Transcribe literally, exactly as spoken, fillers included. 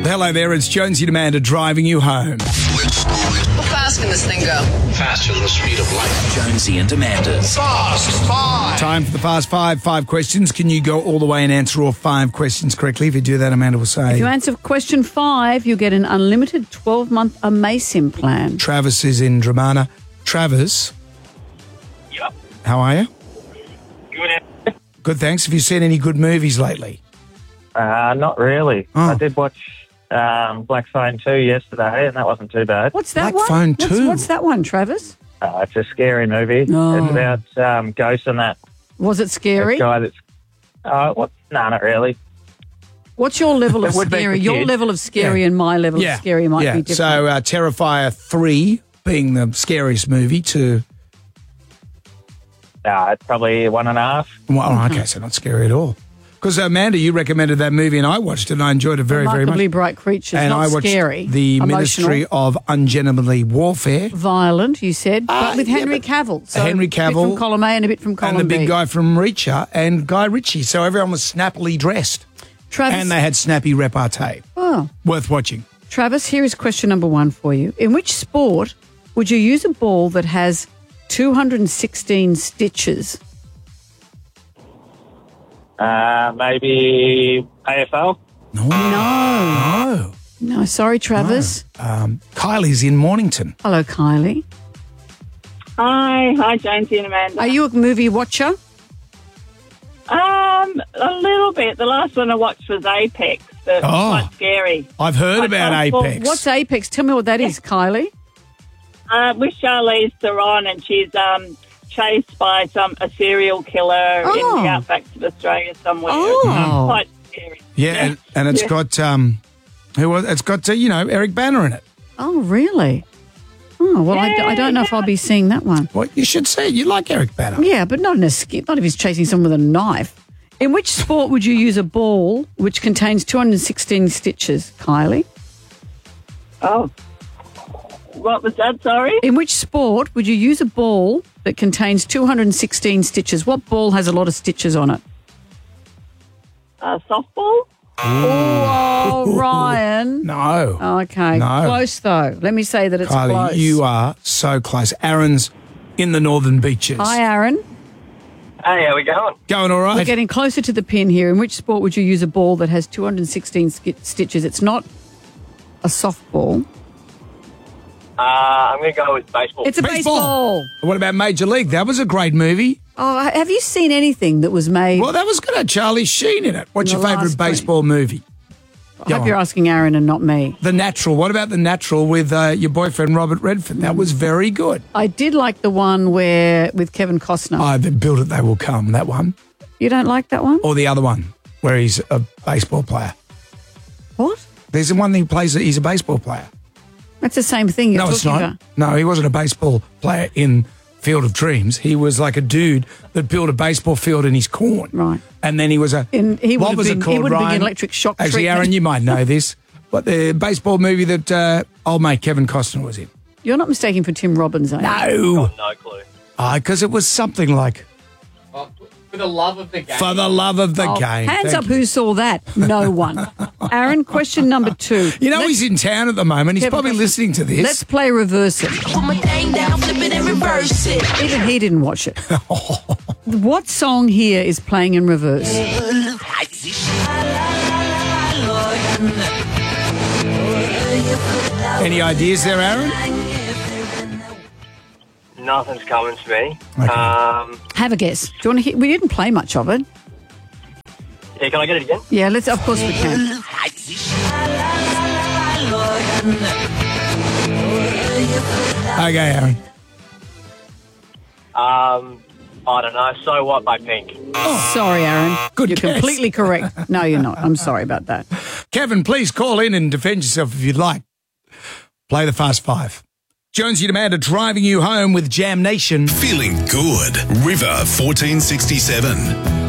Hello there, it's Jonesy and Amanda driving you home. How fast can this thing go? Faster than the speed of light. Jonesy and Amanda's Fast Five. Time for the Fast Five. Five questions. Can you go all the way and answer all five questions correctly? If you do that, Amanda will say... If you answer question five, you get an unlimited twelve-month Amasim plan. Travis is in Dramana. Travis, Yep. how are you? Good. Good, thanks. Have you seen any good movies lately? Uh, not really. Oh. I did watch um, Black Phone two yesterday, and that wasn't too bad. What's that Black one? Phone What's- two? What's that one, Travis? Uh, it's a scary movie. Oh. It's about um, ghosts and that, Was it that scary? guy that's... Uh, what? No, not really. What's your level of It would be scary? for Your kids. level of scary Yeah. and my level yeah. of scary might yeah. be different. So uh, Terrifier three being the scariest movie to... Uh, it's probably one and a half. Well, okay, so not scary at all. Because Amanda, you recommended that movie and I watched it and I enjoyed it very, very Remarkably much. Bright Creatures, And not I watched scary. the emotional, Ministry of Ungentlemanly Warfare. violent, you said, Uh, but with yeah, Henry but Cavill. So Henry a bit from Cavill column A and a bit from column And the B. big guy from Reacher and Guy Ritchie. So everyone was snappily dressed. Travis, And they had snappy repartee. oh, Worth watching. Travis, here is question number one for you. In which sport would you use a ball that has two hundred sixteen stitches? Uh, maybe A F L? No. No. No. No, sorry, Travis. Um, Kylie's in Mornington. Hello, Kylie. Hi, hi, Jonesy and Amanda. Are you a movie watcher? Um, a little bit. The last one I watched was Apex. But Oh. quite scary. I've heard I about can't- well, Apex. What's Apex? Tell me what that is, Kylie. Uh, with Charlize Theron, and she's um chased by some a serial killer Oh. in the outbacks of Australia somewhere. Oh. Um, quite scary. Yeah, and, and it's Yeah. got um, who was? It's got uh, you know Eric Banner in it. Oh, really? Oh, well, I, d- I don't know if I'll be seeing that one. Well, you should see it. You like Eric Banner. Yeah, but not in a skip. Not if he's chasing someone with a knife. In which sport would you use a ball which contains two hundred sixteen stitches, Kylie? Oh. What was that, sorry? In which sport would you use a ball that contains two hundred sixteen stitches? What ball has a lot of stitches on it? Uh, softball? Oh, Ryan. No. Okay. No. Close, though. Let me say that it's Kylie, close. you are so close. Aaron's in the Northern Beaches. Hi, Aaron. Hey, how we going? Going all right? We're getting closer to the pin here. In which sport would you use a ball that has two hundred sixteen sk- stitches? It's not a softball. Uh, I'm going to go with baseball. It's a baseball. What about Major League? That was a great movie. Oh, have you seen anything that was made? Well, that was good. Had Charlie Sheen in it. What's The your favourite last thing. baseball movie? I hope you're asking Aaron and not me. The Natural. What about The Natural with uh, your boyfriend Robert Redford? That was very good. I did like the one where with Kevin Costner. Oh, they built it, they will come. That one. You don't like that one? Or the other one where he's a baseball player. What? There's the one that he plays, he's a baseball player. That's the same thing you're no, it's talking not. about. No, he wasn't a baseball player in Field of Dreams. He was like a dude that built a baseball field in his corn. Right. And then he was a... In, he would what have was been, it called, he would have been Ryan? an electric shock Actually, treatment. Aaron, you might know this. But the baseball movie that uh, old mate Kevin Costner was in. You're not mistaking for Tim Robbins, are you? No. No clue. Because it was something like... For the love of the game. For the love of the Oh, game. hands Thank up you. who saw that? No one. Aaron, question number two. You know, Let's- he's in town at the moment. He's Kevin probably Costner. listening to this. Let's play reverse it. Put my thing down, flip it and reverse it. Even he didn't watch it. What song here is playing in reverse? Any ideas there, Aaron? Nothing's coming to me. Okay. Um, Have a guess. Do you want to hear? We didn't play much of it. yeah, can I get it again? Yeah, let's. Of course we can. Okay, Aaron. Um, I don't know. So What by Pink. Sorry, Aaron. Good You're guess. completely correct. No, you're not. I'm sorry about that. Kevin, please call in and defend yourself if you'd like. Play the Fast Five. Jonesy and Amanda driving you home with Jam Nation. Feeling good. River fourteen sixty-seven.